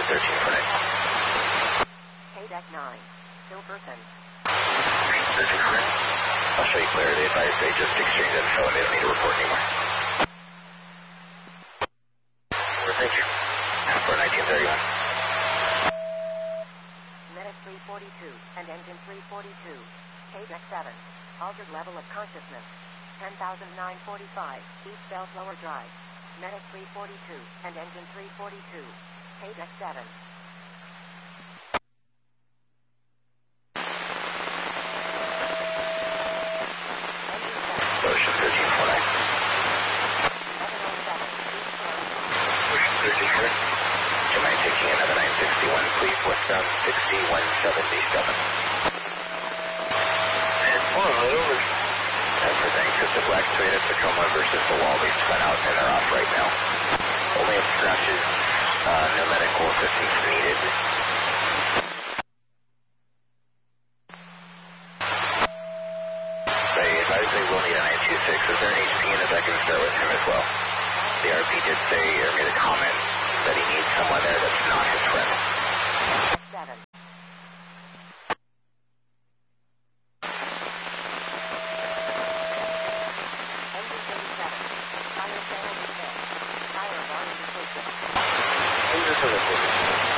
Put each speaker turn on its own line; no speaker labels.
13 for 9.
KDEC 9, Silverton.
13 for 9. I'll show you clear. They advise they just exchange info and they don't need to report anymore. Thank you. For 1931.
Medic 342 and engine 342. KDEC 7. Altered level of consciousness. 10,945. East Bellflower Drive. Medic 342 and engine 342. KDEC 7.
Ocean 1349.
1107. East Bellflower.
Ocean 1349. Do you mind taking another 961, please? Westbound 6177. And 4 over. For thanks, it's the Black Toyota Tacoma versus the Wally spun out and they're off right now. Only have scratches, no medical assistance needed. They advise they will need a 926. Is there an HP in the back and start with him as well? The RP did say, or made a comment, that he needs someone there that's not his friend.
7. Engine 37. Tire failed repair. Tire alarm indication.
Engine 37.